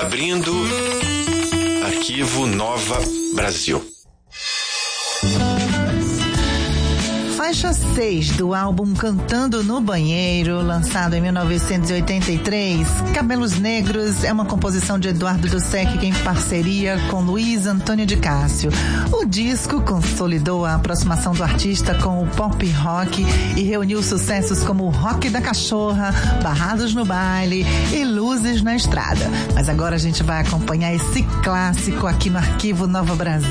Abrindo Arquivo Nova Brasil. Faixa 6 do álbum Cantando no Banheiro, lançado em 1983, Cabelos Negros, é uma composição de Eduardo Dussek em parceria com Luiz Antônio de Cássio. O disco consolidou a aproximação do artista com o pop rock e reuniu sucessos como Rock da Cachorra, Barrados no Baile e Luzes na Estrada. Mas agora a gente vai acompanhar esse clássico aqui no Arquivo Nova Brasil.